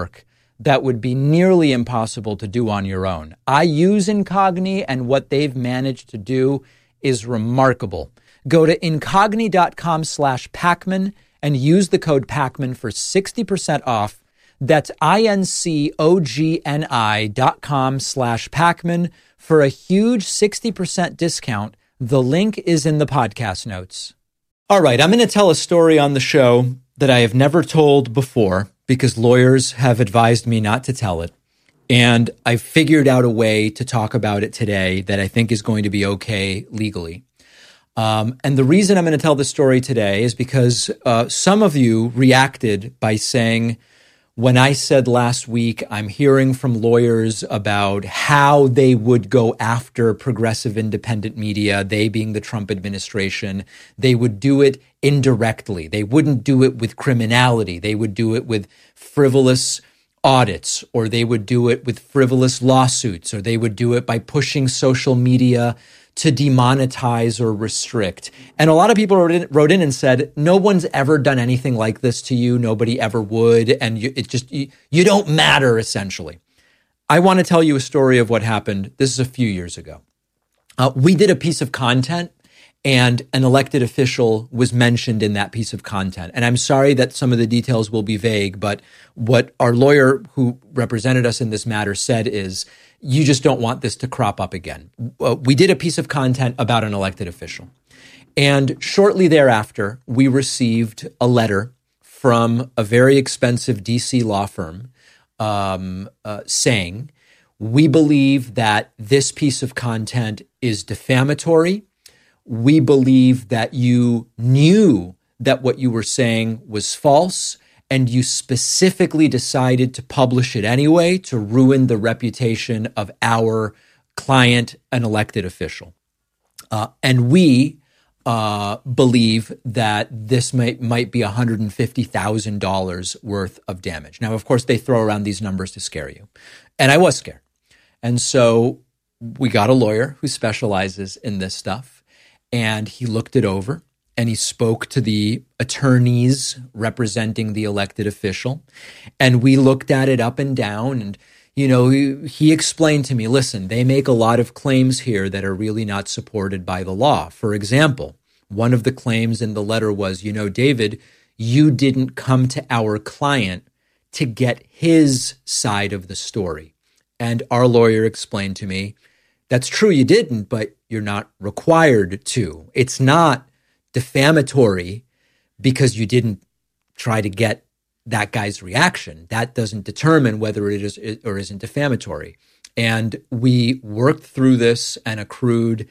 that would be nearly impossible to do on your own. I use Incogni, and what they've managed to do is remarkable. Go to incogni.com/Pacman and use the code Pacman for 60% off. That's incogni.com/Pacman for a huge 60% discount. The link is in the podcast notes. All right, I'm going to tell a story on the show that I have never told before because lawyers have advised me not to tell it. And I figured out a way to talk about it today that I think is going to be okay legally. And the reason I'm going to tell this story today is because some of you reacted by saying, when I said last week, I'm hearing from lawyers about how they would go after progressive independent media, they being the Trump administration, they would do it indirectly. They wouldn't do it with criminality. They would do it with frivolous audits, or they would do it with frivolous lawsuits, or they would do it by pushing social media to demonetize or restrict. And a lot of people wrote in and said, no one's ever done anything like this to you. Nobody ever would. And you don't matter, essentially. I want to tell you a story of what happened. This is a few years ago. We did a piece of content, and an elected official was mentioned in that piece of content. And I'm sorry that some of the details will be vague, but what our lawyer who represented us in this matter said is, you just don't want this to crop up again. We did a piece of content about an elected official. And shortly thereafter, we received a letter from a very expensive DC law firm saying, we believe that this piece of content is defamatory. We believe that you knew that what you were saying was false, and you specifically decided to publish it anyway to ruin the reputation of our client, an elected official. And we believe that this might be $150,000 worth of damage. Now, of course, they throw around these numbers to scare you. And I was scared. And so we got a lawyer who specializes in this stuff, and he looked it over. And he spoke to the attorneys representing the elected official. And we looked at it up and down. And, he explained to me, listen, they make a lot of claims here that are really not supported by the law. For example, one of the claims in the letter was, David, you didn't come to our client to get his side of the story. And our lawyer explained to me, that's true, you didn't, but you're not required to. It's not defamatory because you didn't try to get that guy's reaction. That doesn't determine whether it is or isn't defamatory. And we worked through this and accrued,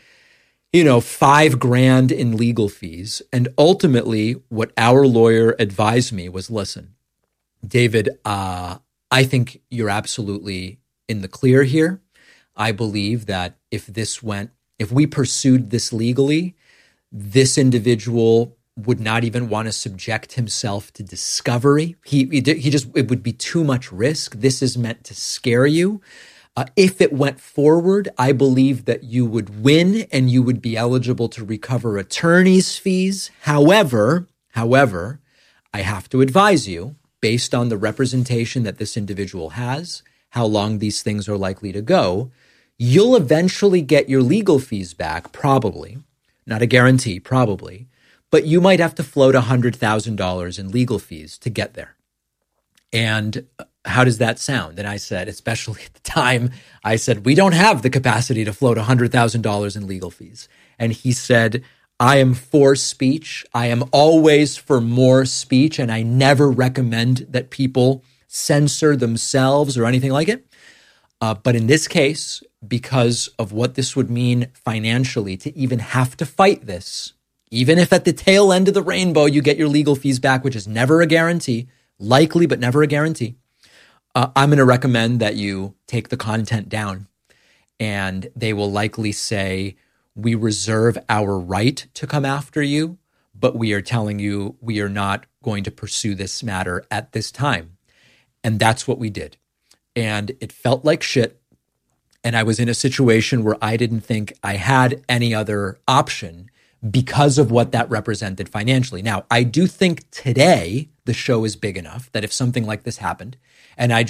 $5,000 in legal fees. And ultimately, what our lawyer advised me was, listen, David, I think you're absolutely in the clear here. I believe that if we pursued this legally, this individual would not even want to subject himself to discovery. It would be too much risk. This is meant to scare you. If it went forward, I believe that you would win and you would be eligible to recover attorney's fees. However, I have to advise you, based on the representation that this individual has, how long these things are likely to go, you'll eventually get your legal fees back, probably. Not a guarantee, probably, but you might have to float $100,000 in legal fees to get there. And how does that sound? And I said, especially at the time, I said, we don't have the capacity to float $100,000 in legal fees. And he said, I am for speech. I am always for more speech, and I never recommend that people censor themselves or anything like it. But in this case, because of what this would mean financially to even have to fight this, even if at the tail end of the rainbow you get your legal fees back, which is never a guarantee, likely but never a guarantee, I'm going to recommend that you take the content down. And they will likely say, we reserve our right to come after you, but we are telling you we are not going to pursue this matter at this time. And that's what we did. And it felt like shit. And I was in a situation where I didn't think I had any other option because of what that represented financially. Now, I do think today, the show is big enough that if something like this happened, and